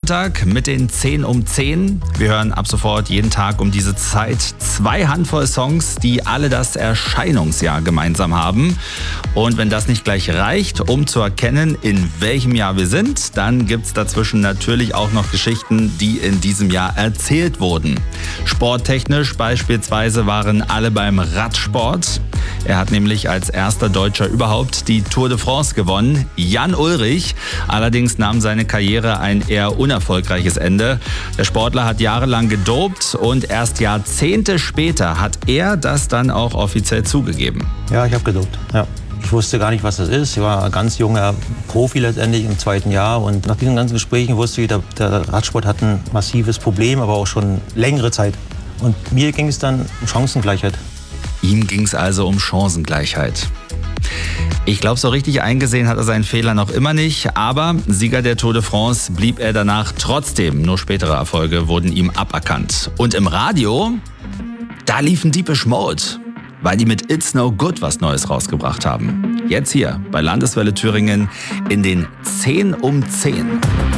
Sonntag mit den 10 um 10. Wir hören ab sofort jeden Tag um diese Zeit 2 Handvoll Songs, die alle das Erscheinungsjahr gemeinsam haben. Und wenn das nicht gleich reicht, um zu erkennen, in welchem Jahr wir sind, dann gibt's dazwischen natürlich auch noch Geschichten, die in diesem Jahr erzählt wurden. Sporttechnisch beispielsweise waren alle beim Radsport. Er hat nämlich als erster Deutscher überhaupt die Tour de France gewonnen, Jan Ullrich. Allerdings nahm seine Karriere ein eher unerfolgreiches Ende. Der Sportler hat jahrelang gedopt und erst Jahrzehnte später hat er das dann auch offiziell zugegeben. Ja, ich habe gedopt, ja. Ich wusste gar nicht, was das ist. Ich war ein ganz junger Profi letztendlich im 2. Jahr. Und nach diesen ganzen Gesprächen wusste ich, der Radsport hat ein massives Problem, aber auch schon längere Zeit. Und mir ging es dann um Chancengleichheit. Ihm ging es also um Chancengleichheit. Ich glaube, so richtig eingesehen hat er seinen Fehler noch immer nicht, aber Sieger der Tour de France blieb er danach trotzdem. Nur spätere Erfolge wurden ihm aberkannt. Und im Radio, da liefen Deepish Mode, weil die mit It's No Good was Neues rausgebracht haben. Jetzt hier bei Landeswelle Thüringen in den 10 um 10.